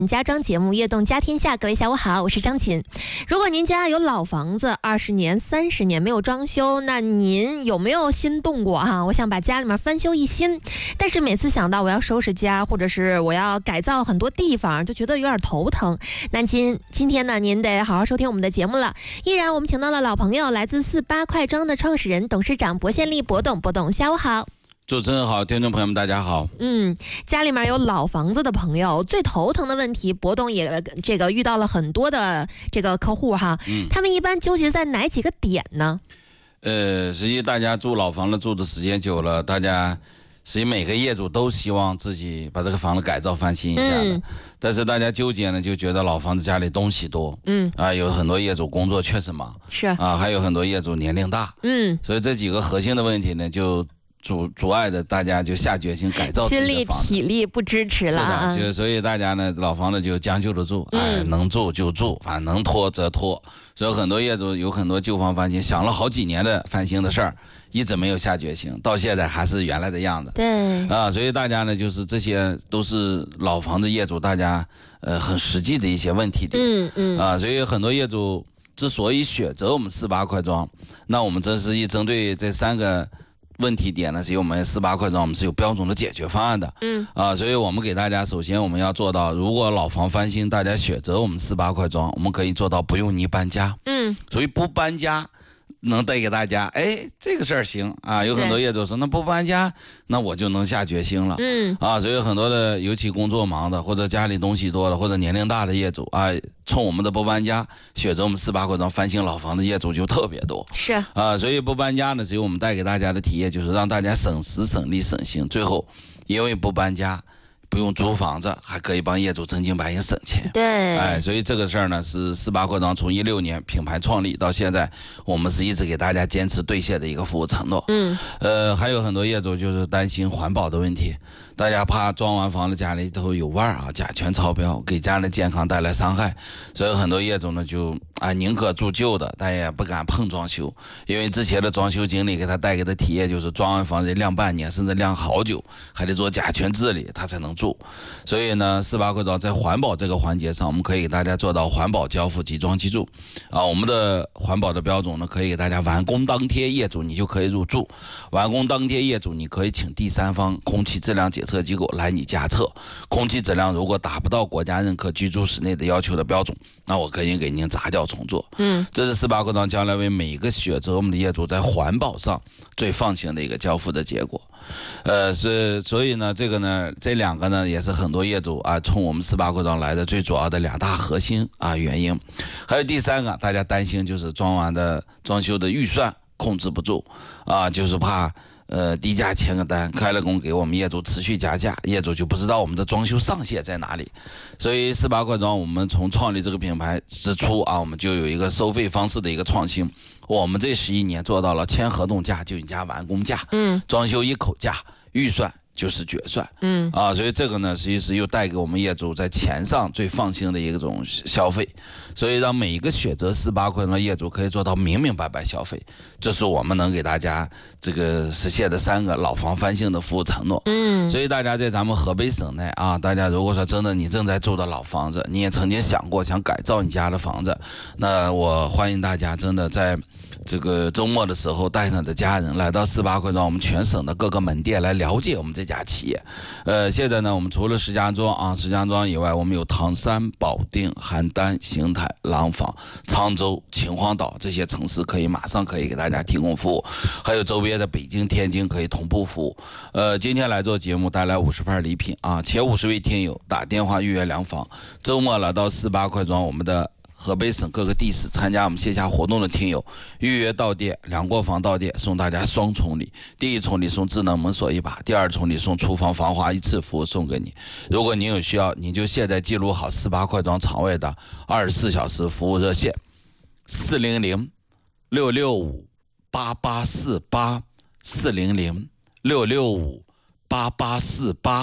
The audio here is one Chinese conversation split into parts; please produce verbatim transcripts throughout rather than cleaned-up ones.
家装节目《悦动家天下》，各位下午好，我是张琴。如果您家有老房子，二十年、三十年没有装修，那您有没有心动过哈？我想把家里面翻修一新，但是每次想到我要收拾家，或者是我要改造很多地方，就觉得有点头疼。那今今天呢，您得好好收听我们的节目了。依然，我们请到了老朋友，来自四八快装的创始人、董事长薄宪利，薄董，薄董，下午好。 主持人好，听众朋友们大家好。 嗯，家里面有老房子的朋友，最头疼的问题，薄董也这个遇到了很多的这个客户哈，嗯、他们一般纠结在哪几个点呢？ 呃，实际大家住老房子住的时间久了，大家实际每个业主都希望自己把这个房子改造翻新一下的，嗯、但是大家纠结呢，就觉得老房子家里东西多，嗯啊，有很多业主工作确实忙， 是啊，还有很多业主年龄大，嗯，所以这几个核心的问题呢，就阻阻碍的大家就下决心改造自己的房子， 心力体力不支持了， 是的，就所以大家呢，老房子就将就着住，嗯、哎，能住就住，反正能拖则拖。所以很多业主有很多旧房翻新，想了好几年的翻新的事儿，一直没有下决心，到现在还是原来的样子。 对啊，所以大家呢，就是这些都是老房子业主大家呃很实际的一些问题点。嗯嗯啊，所以很多业主之所以选择我们四八快装，那我们这是一针对这三个问题点呢，是我们四八快装，我们是有标准的解决方案的。嗯啊，所以我们给大家，首先我们要做到，如果老房翻新，大家选择我们四八快装，我们可以做到不用你搬家。嗯，所以不搬家能带给大家，哎，这个事儿行啊。有很多业主说，那不搬家，那我就能下决心了。嗯啊，所以很多的，尤其工作忙的，或者家里东西多的，或者年龄大的业主啊，冲我们的不搬家，选择我们四八快装翻新老房的业主就特别多。 是啊，所以不搬家呢，只有我们带给大家的体验就是让大家省时省力省心，最后因为不搬家，不用租房子，还可以帮业主正经百姓省钱。 对， 哎，所以这个事儿呢，是四八快装从一六年品牌创立到现在，我们是一直给大家坚持兑现的一个服务承诺。嗯，呃，还有很多业主就是担心环保的问题，大家怕装完房子家里头有味儿啊，甲醛超标，给家人健康带来伤害，所以很多业主呢就啊宁可住旧的，但也不敢碰装修，因为之前的装修经理给他带给的体验就是装完房子晾半年，甚至晾好久，还得做甲醛治理，他才能住。所以呢，四八快装在环保这个环节上，我们可以给大家做到环保交付即装即住啊。我们的环保的标准呢，可以给大家完工当天业主你就可以入住，完工当天业主你可以请第三方空气质量检测机构来你家测，空气质量如果达不到国家认可居住室内的要求的标准，那我可以给您砸掉重做。嗯，这是四八快装将来为每一个选择我们的业主在环保上最放心的一个交付的结果。呃，是所以呢，这个呢，这两个呢，也是很多业主啊，冲我们四八快装来的最主要的两大核心啊原因。还有第三个，大家担心就是装完的装修的预算控制不住啊，就是怕呃低价签个单，开了工给我们业主持续加价，业主就不知道我们的装修上限在哪里。所以四八快装我们从创立这个品牌之初啊，我们就有一个收费方式的一个创新。我们这十一年做到了签合同价就加完工价，嗯，装修一口价，预算就是决算，嗯啊，所以这个呢，实际是又带给我们业主在钱上最放心的一种消费，所以让每一个选择四八快装的业主可以做到明明白白消费，这是我们能给大家这个实现的三个老房翻新的服务承诺。嗯，所以大家在咱们河北省内啊，大家如果说真的你正在住的老房子，你也曾经想过想改造你家的房子，那我欢迎大家真的在这个周末的时候带上的家人来到四八快装我们全省的各个门店来了解我们这家企业。呃，现在呢，我们除了石家庄啊、石家庄以外，我们有唐山、保定、邯郸、邢台、廊坊、沧州、秦皇岛这些城市可以马上可以给大家提供服务，还有周边的北京、天津可以同步服务。呃，今天来做节目带来五十份礼品啊，前五十位听友打电话预约两房，周末来到四八快装我们的河北省各个地市参加我们线下活动的听友，预约到店两过房到店送大家双重礼，第一重礼送智能门锁一把，第二重礼送厨房防滑一次服务送给你。如果您有需要，您就现在记录好四八快装场外的二十四小时服务热线四零零六六五八八四八四零零六六五八八四八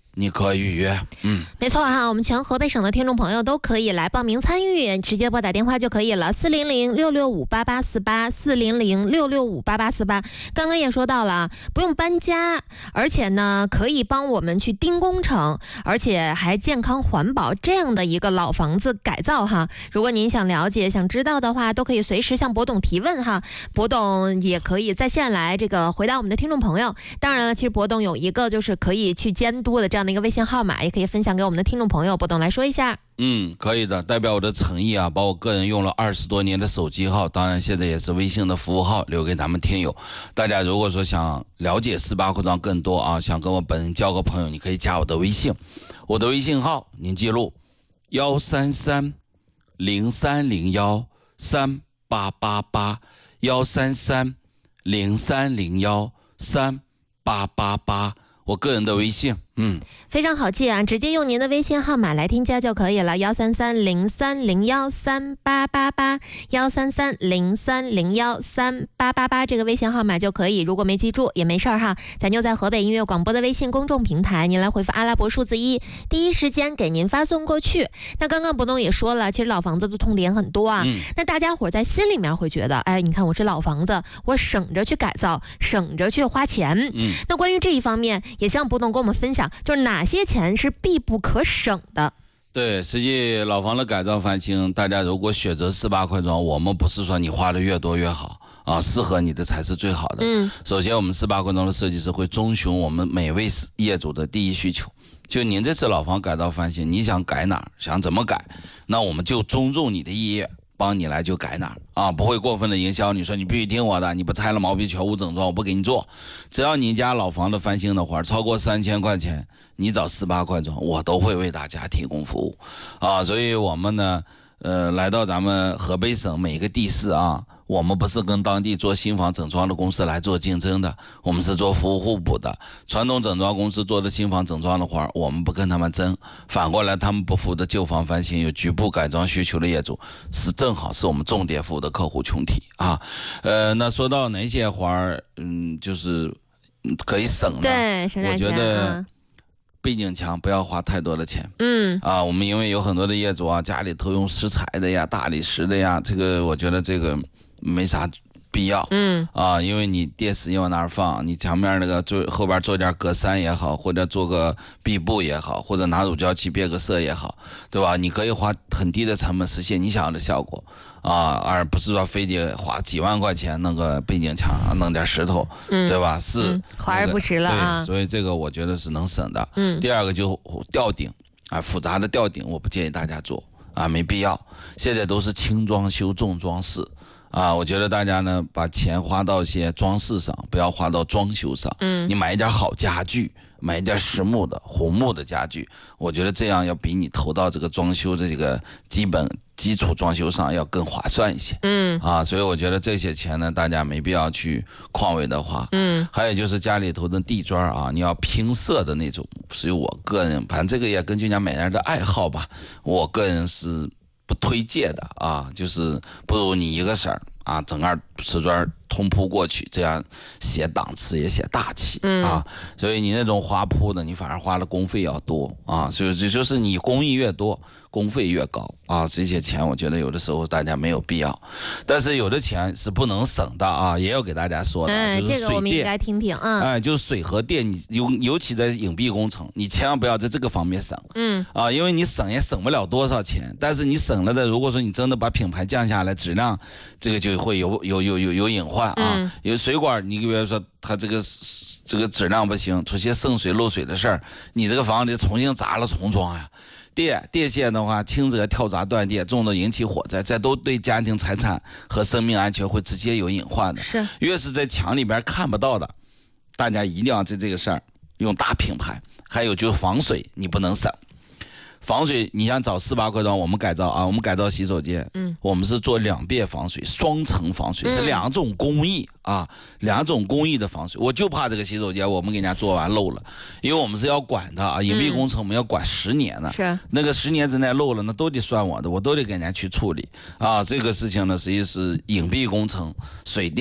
你可以预约。嗯， 没错哈，我们全河北省的听众朋友都可以来报名参与，直接拨打电话就可以了，四零零六六五八八四八，四零零六六五八八四八。刚刚也说到了，不用搬家，而且呢可以帮我们去盯工程，而且还健康环保这样的一个老房子改造哈。如果您想了解、想知道的话，都可以随时向博董提问哈，博董也可以在线来这个回答我们的听众朋友。当然了，其实博董有一个就是可以去监督的这样的一个微信号码，也可以分享给我们的听众朋友。博董来说一下。 嗯，可以的，代表我的诚意啊，把我个人用了二十多年的手机号，当然现在也是微信的服务号，留给咱们听友。大家如果说想了解十八裤装更多啊，想跟我本人交个朋友，你可以加我的微信，我的微信号您记录幺三三零三零幺三八八八幺三三零三零幺三八八八，我个人的微信。嗯， 非常好记啊，直接用您的微信号码来添加就可以了，幺三三零三零幺三八八八，幺三三零三零幺三八八八这个微信号码就可以。如果没记住也没事儿哈，咱就在河北音乐广播的微信公众平台，您来回复阿拉伯数字一，第一时间给您发送过去。那刚刚博董也说了，其实老房子的痛点很多啊，嗯、那大家伙在心里面会觉得，哎，你看我这老房子，我省着去改造，省着去花钱。嗯，那关于这一方面，也希望博董跟我们分享。就是哪些钱是必不可省的？ 对，实际老房的改造翻新，大家如果选择十八块装，我们不是说你花的越多越好啊，适合你的才是最好的。嗯，首先我们十八块装的设计师会遵循我们每位业主的第一需求，就您这次老房改造翻新，你想改哪儿，想怎么改，那我们就尊重你的意愿。帮你来就改哪啊，不会过分的营销。你说你必须听我的，你不拆了毛坯全屋整装，我不给你做。只要你家老房子翻新的话，超过三千块钱，你找十八块装，我都会为大家提供服务啊。所以我们呢，呃，来到咱们河北省每个地市啊，我们不是跟当地做新房整装的公司来做竞争的，我们是做服务互补的。传统整装公司做的新房整装的话，我们不跟他们争，反过来他们不服的旧房翻新有局部改装需求的业主，是正好是我们重点服务的客户群体啊。呃，那说到哪些花儿，嗯，就是可以省的， 对，省点钱， 我觉得背景墙不要花太多的钱。嗯啊，我们因为有很多的业主啊，家里头用石材的呀、大理石的呀，这个我觉得这个没啥必要。嗯啊，因为你电视要往哪儿放，你墙面那个做后边做点格栅也好，或者做个壁布也好，或者拿乳胶漆变个色也好，对吧？你可以花很低的成本实现你想要的效果啊，而不是说非得花几万块钱弄个背景墙，弄点石头，嗯、对吧？是、嗯、 华而不实了啊。 对，所以这个我觉得是能省的。嗯。第二个就吊顶啊，复杂的吊顶我不建议大家做啊，没必要。现在都是轻装修重装饰。啊，我觉得大家呢把钱花到一些装饰上，不要花到装修上。嗯，你买一点好家具，买一点实木的、红木的家具，我觉得这样要比你投到这个装修的这个基本基础装修上要更划算一些。嗯，啊，所以我觉得这些钱呢，大家没必要去旷位的花。嗯，还有就是家里头的地砖啊，你要拼色的那种，所以我个人，反正这个也根据人家每人的爱好吧，我个人是不推荐的啊，就是不如你一个色儿啊，整个瓷砖通铺过去，这样显档次也显大气、嗯、啊。所以你那种花铺的，你反而花的工费要多啊。所以这就是你工艺越多，工费越高啊。这些钱我觉得有的时候大家没有必要，但是有的钱是不能省的啊，也要给大家说的。 嗯， 就是水电， 这个我们应该听听啊。 哎，就是水和电，你尤尤其在隐蔽工程，你千万不要在这个方面省。嗯啊，因为你省也省不了多少钱，但是你省了的，如果说你真的把品牌降下来，质量这个就会有有有有有隐患啊。嗯、有水管，你比如说它这个这个质量不行，出现渗水漏水的事儿，你这个房子重新砸了重装呀。电电线的话，轻则跳闸断电，重则引起火灾，这都对家庭财产和生命安全会直接有隐患的。 是， 越是在墙里边看不到的，大家一定要在这个事儿用大品牌。还有就是防水，你不能省。防水，你想找四八块装，我们改造啊，我们改造洗手间，嗯，我们是做两遍防水，双层防水，是两种工艺啊，两种工艺的防水。我就怕这个洗手间我们给人家做完漏了，因为我们是要管它啊，隐蔽工程我们要管十年的，是那个十年之内漏了，那都得算我的，我都得给人家去处理啊。这个事情呢，实际是隐蔽工程、水电。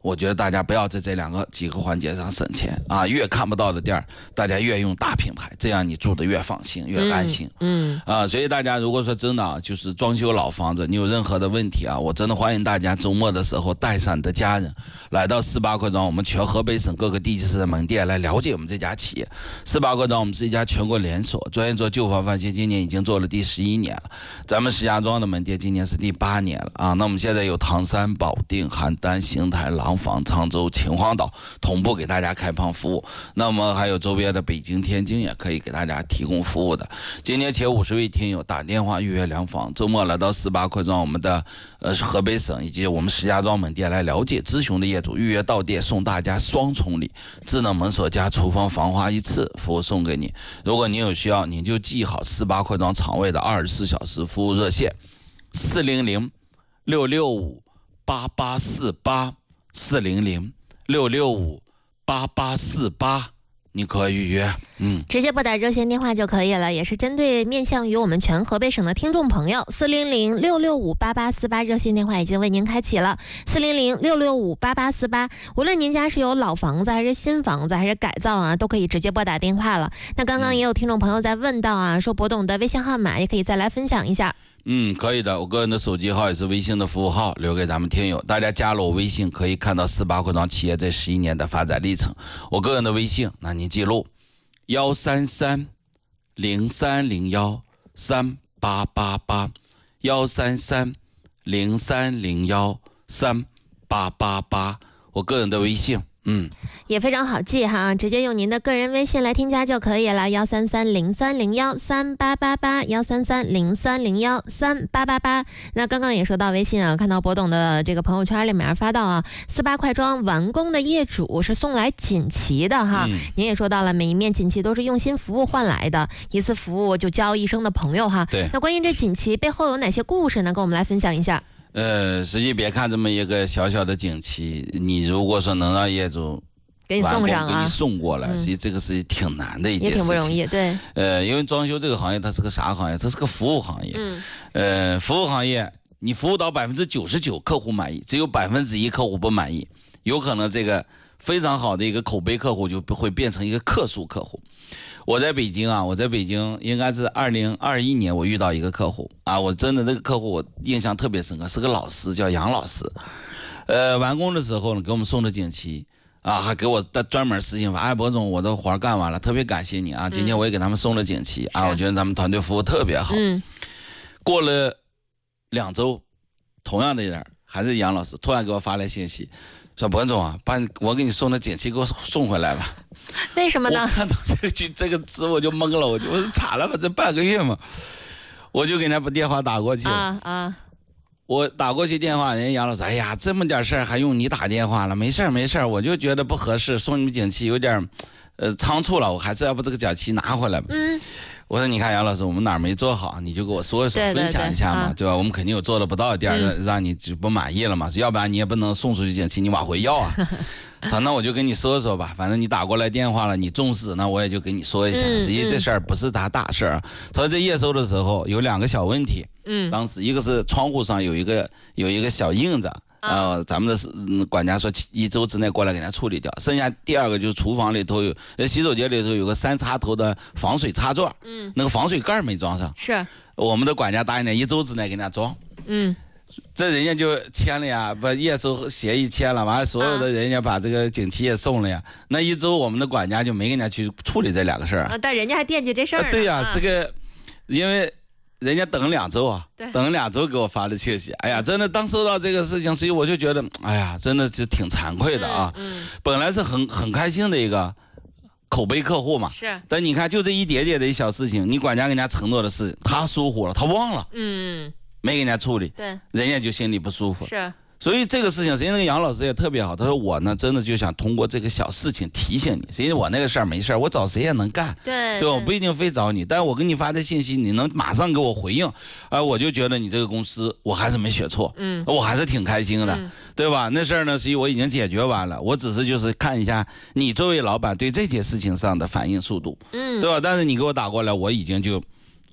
我觉得大家不要在这两个几个环节上省钱啊，越看不到的店儿，大家越用大品牌，这样你住的越放心，越安心。嗯，嗯啊，所以大家如果说真的啊，就是装修老房子，你有任何的问题啊，我真的欢迎大家周末的时候带上你的家人，来到四八块庄，我们全河北省各个地级市的门店来了解我们这家企业。四八块庄我们是一家全国连锁，专业做旧房翻新，今年已经做了第十一年了。咱们石家庄的门店今年是第八年了啊。那我们现在有唐山、保定、邯郸、邢台、廊坊、常州、秦皇岛同步给大家开放服务，那么还有周边的北京、天津也可以给大家提供服务的。今年前五十位听友打电话预约量房，周末来到四八块庄我们的呃河北省以及我们石家庄门店来了解咨询的业主，预约到店送大家双重礼，智能门锁加厨房防滑一次服务送给你。如果您有需要，您就记好四八块庄厂位的二十四小时服务热线四零零六六五八八四八四零零六六五八八四八，你可以预约，嗯， 直接拨打热线电话就可以了，也是针对面向于我们全河北省的听众朋友，四零零六六五八八四八热线电话已经为您开启了，四零零六六五八八四八，无论您家是有老房子还是新房子还是改造啊，都可以直接拨打电话了。那刚刚也有听众朋友在问到啊，说博董的微信号码也可以再来分享一下。 嗯，可以的，我个人的手机号也是微信的服务号，留给咱们听友。大家加了我微信，可以看到四八块庄企业这十一年的发展历程。我个人的微信，那您记录幺三三零三零幺三八八八，幺三三零三零幺三八八八，我个人的微信。嗯， 也非常好记哈，直接用您的个人微信来添加就可以了，幺三三零三零幺三八八八，幺三三零三零幺三八八八。那刚刚也说到微信啊，看到博董的这个朋友圈里面发到啊，四八块庄完工的业主是送来锦旗的哈。嗯、您也说到了，每一面锦旗都是用心服务换来的，一次服务就交一生的朋友哈。 对。 那关于这锦旗背后有哪些故事呢？跟我们来分享一下。 呃，实际别看这么一个小小的锦旗，你如果说能让业主给你送上啊， 给你送过来，实际这个是挺难的一件事情， 也挺不容易。对， 呃，因为装修这个行业它是个啥行业？它是个服务行业。嗯，呃，服务行业你服务到百分之九十九客户满意，只有百分之一客户不满意，有可能这个非常好的一个口碑客户就会变成一个客诉客户。我在北京啊，我在北京应该是二零二一年，我遇到一个客户啊，我真的那个客户我印象特别深刻，是个老师叫杨老师，呃，完工的时候呢，给我们送的锦旗啊，还给我的专门私信发，哎，博总，我的活干完了，特别感谢你啊，今天我也给他们送了锦旗、嗯、啊，我觉得咱们团队服务特别好。嗯，过了两周，同样的人还是杨老师，突然给我发来信息，说博总啊，把我给你送的锦旗给我送回来吧。 为什么呢？ 我看到这个句这个词我就懵了，我就我说咋了吧？这半个月嘛，我就给人家把电话打过去啊啊！ 我打过去电话，人家杨老师，哎呀，这么点事儿还用你打电话了？没事儿没事儿，我就觉得不合适，送你们锦旗有点呃仓促了，我还是要把这个锦旗拿回来吧。嗯，我说你看杨老师，我们哪儿没做好，你就给我说一说， 对对对， 分享一下嘛，对吧？啊、我们肯定有做的不到的地儿、嗯，让你就不满意了嘛，要不然你也不能送出去锦旗，你往回要啊。他说那我就跟你说说吧，反正你打过来电话了，你重视，那我也就跟你说一下。实际这事儿不是啥大事儿。他说这验收的时候有两个小问题，嗯，当时一个是窗户上有一个有一个小印子，呃，咱们的、嗯、管家说一周之内过来给他处理掉。剩下第二个就是厨房里头有，洗手间里头有个三插头的防水插座，嗯，那个防水盖没装上， 是我们的管家答应了一周之内给他装，嗯。这人家就签了呀，把验收协议签了，完了所有的人家把这个锦旗也送了呀。啊、那一周我们的管家就没跟人家去处理这两个事儿、 啊，但人家还惦记这事儿、啊。 对呀、啊，这个因为人家等两周啊，等两周给我发的信息。哎呀，真的当收到这个事情，所以我就觉得，哎呀，真的是挺惭愧的啊。嗯嗯、本来是很很开心的一个口碑客户嘛， 是。 但你看，就这一点点的一小事情，你管家跟人家承诺的事，他疏忽了，他忘了。嗯。没给人家处理， 对， 人家就心里不舒服。 是， 所以这个事情，实际上那个杨老师也特别好。他说我呢，真的就想通过这个小事情提醒你，因为我那个事儿没事儿，我找谁也能干， 对， 对，我不一定非找你，但是我给你发的信息，你能马上给我回应，哎、呃，我就觉得你这个公司我还是没选错，嗯，我还是挺开心的，嗯、对吧？那事儿呢，实际我已经解决完了，我只是就是看一下你作为老板对这件事情上的反应速度，嗯，对吧？但是你给我打过来，我已经就。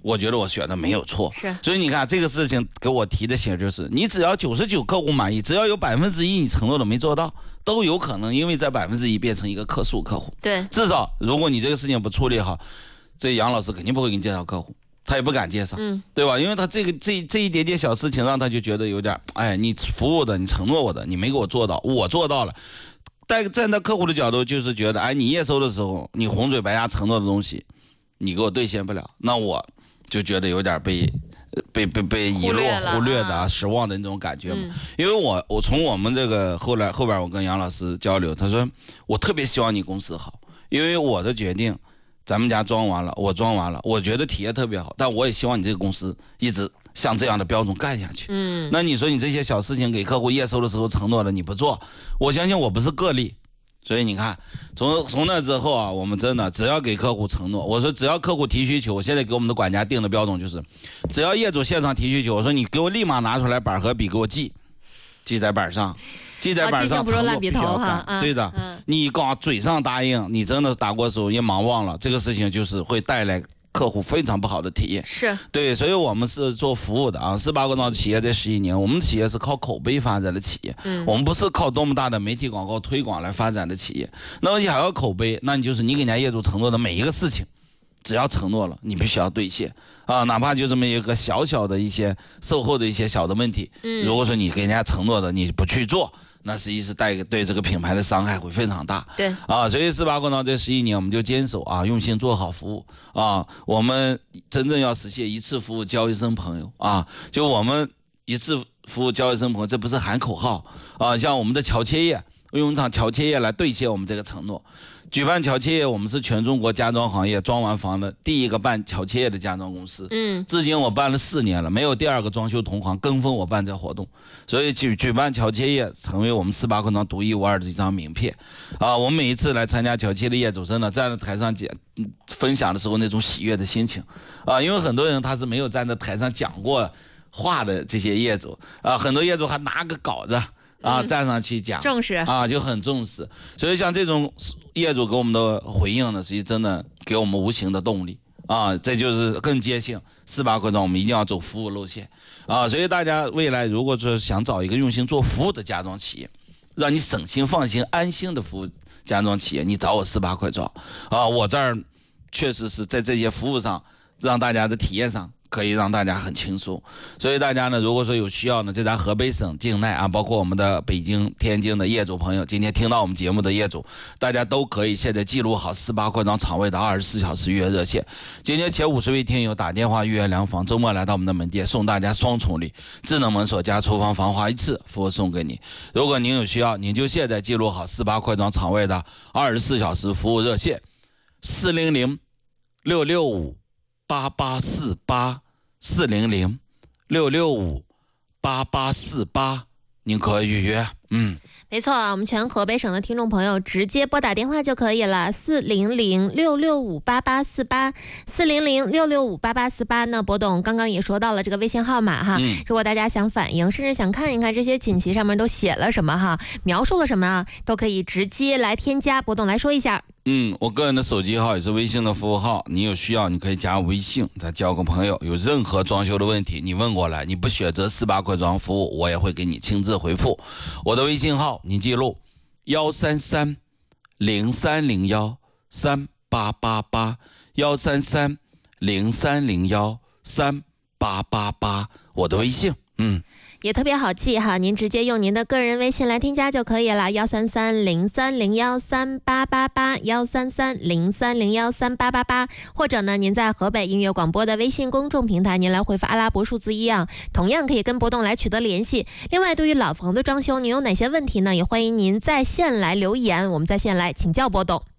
我觉得我选的没有错。 是， 所以你看这个事情给我提的醒就是，你只要九十九客户满意，只要有百分之一你承诺的没做到，都有可能因为这百分之一变成一个客诉客户。 对， 至少如果你这个事情不处理好，这杨老师肯定不会给你介绍客户，他也不敢介绍，嗯，对吧？因为他这个这这一点点小事情让他就觉得有点，哎，你服务的，你承诺我的，你没给我做到，我做到了。但站在客户的角度，就是觉得，哎，你验收的时候，你红嘴白牙承诺的东西，你给我兑现不了，那我就觉得有点被被被被遗落忽略的啊，失望的那种感觉嘛。嗯、因为我我从我们这个后来后边我跟杨老师交流，他说我特别希望你公司好，因为我的决定，咱们家装完了，我装完了，我觉得体验特别好，但我也希望你这个公司一直像这样的标准干下去。嗯，那你说你这些小事情给客户验收的时候承诺了你不做，我相信我不是个例。所以你看，从从那之后啊，我们真的只要给客户承诺，我说只要客户提需求，我现在给我们的管家定的标准就是，只要业主现场提需求，我说你给我立马拿出来板和笔给我记，记在板上，记在板上，承诺必须要干。啊、对的，嗯、你光嘴上答应，你真的打过手也忙忘了，这个事情就是会带来客户非常不好的体验。 是对，所以我们是做服务的啊。四八国贸企业这十一年，我们企业是靠口碑发展的企业，嗯，我们不是靠多么大的媒体广告推广来发展的企业。那么你还要口碑，那你就是你给人家业主承诺的每一个事情，只要承诺了，你必须要兑现啊，哪怕就这么一个小小的一些售后的一些小的问题，嗯，如果说你给人家承诺的你不去做，那实际是带对这个品牌的伤害会非常大。 对啊，所以四八国贸这十一年，我们就坚守啊，用心做好服务啊。我们真正要实现一次服务交一生朋友啊，就我们一次服务交一生朋友，这不是喊口号啊。像我们的乔切业，用一场乔切业来兑现我们这个承诺。举办乔切业，我们是全中国家装行业装完房的第一个办乔切业的家装公司。嗯，至今我办了四年了，没有第二个装修同行跟风我办这活动，所以举举办乔切业成为我们四八国贸独一无二的一张名片。啊，我们每一次来参加乔切的业主，真的站在台上讲分享的时候那种喜悦的心情，啊，因为很多人他是没有站在台上讲过话的这些业主，啊，很多业主还拿个稿子。啊，站上去讲， 重视啊，就很重视。所以像这种业主给我们的回应呢，实际真的给我们无形的动力啊，这就是更坚信四八国贸我们一定要走服务路线啊。所以大家未来如果说想找一个用心做服务的家装企业，让你省心放心安心的服务家装企业，你找我四八国贸啊，我这儿确实是在这些服务上，让大家的体验上。可以让大家很轻松，所以大家呢，如果说有需要呢，在咱河北省境内啊，包括我们的北京、天津的业主朋友，今天听到我们节目的业主，大家都可以现在记录好四八国贸厂位的二十四小时预约热线。今天前五十位听友打电话预约量房，周末来到我们的门店，送大家双重礼，智能门锁加厨房防滑一次，服务送给你。如果您有需要，您就现在记录好四八国贸厂位的二十四小时服务热线，四零零六六五八八四八。四零零六六五八八四八，您可以预约。嗯， 没错啊，我们全河北省的听众朋友直接拨打电话就可以了，四零零六六五八八四八，四零零六六五八八四八。那博董刚刚也说到了这个微信号码哈，嗯、如果大家想反映，甚至想看一看这些锦旗上面都写了什么哈，描述了什么啊，都可以直接来添加，博董来说一下。 嗯，我个人的手机号也是微信的服务号，你有需要你可以加微信，再交个朋友。有任何装修的问题，你问过来，你不选择四八国贸服务，我也会给你亲自回复。我的微信号你记录幺三三零三零幺三八八八，幺三三零三零幺三八八八，我的微信，嗯。 也特别好记哈，您直接用您的个人微信来添加就可以了，幺三三零三零幺三八八八，幺三三零三零幺三八八八，或者呢，您在河北音乐广播的微信公众平台，您来回复阿拉伯数字一啊，同样可以跟博董来取得联系。另外，对于老房子装修，您有哪些问题呢？也欢迎您在线来留言，我们在线来请教博董。